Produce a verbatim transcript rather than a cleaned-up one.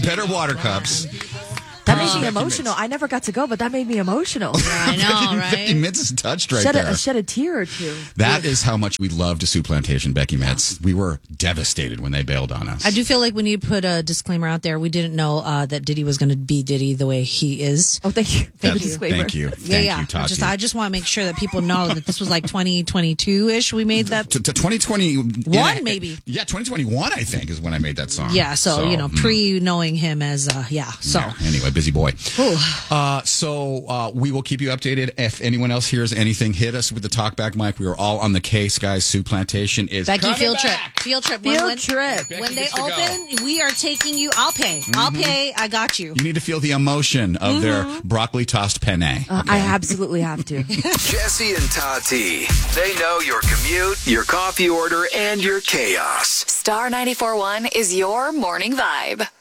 Better water cups. That made me emotional. I never got to go, but that made me emotional. I know, right? Becky Mitz is touched right shed there. A, shed a tear or two. That is how much we loved Soup Plantation, Becky Mitz. We were devastated when they bailed on us. I do feel like we need to put a disclaimer out there. We didn't know uh, that Diddy was going to be Diddy the way he is. Oh, thank you. Thank That's, you. Thank you. Thank yeah, yeah. you, Tati. Just, I just want to make sure that people know that this was like twenty twenty-two-ish. We made that. To, to twenty twenty-one, yeah, maybe. Yeah, twenty twenty-one, I think, is when I made that song. Yeah, so, so you know, mm. pre-knowing him as, uh, yeah, so. Yeah, anyway, busy boy. Uh, so uh, we will keep you updated. If anyone else hears anything, hit us with the talkback mic. We are all on the case, guys. Soup Plantation is Becky, coming field back. trip. Field trip. Field when, trip. When, when they open, we are taking you. I'll pay. Mm-hmm. I'll pay. I got you. You need to feel the emotion of mm-hmm. their broccoli tossed penne. Uh, okay. I absolutely have to. Jesse and Tati. They know your commute, your coffee order, and your chaos. Star ninety-four point one is your morning vibe.